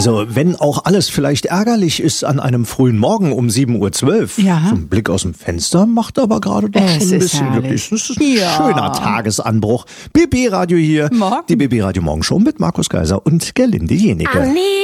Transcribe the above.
Also wenn auch alles vielleicht ärgerlich ist an einem frühen Morgen um 7:12 Uhr, Ja. so ein Blick aus dem Fenster macht aber gerade doch Es schon ein ist bisschen herrlich. glücklich. Das ist ein Ja. schöner Tagesanbruch. BB Radio hier, Morgen. die BB Radio Morgenshow mit Markus Geiser und Gerlinde Jenecke.